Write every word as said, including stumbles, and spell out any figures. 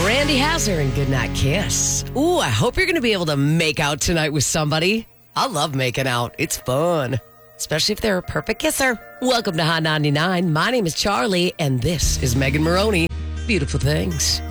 Randy Hazard and Goodnight Kiss. Ooh, I hope you're going to be able to make out tonight with somebody. I love making out. It's fun, especially if they're a perfect kisser. Welcome to Hot ninety-nine. My name is Charlie, and this is Megan Maroney. Beautiful things.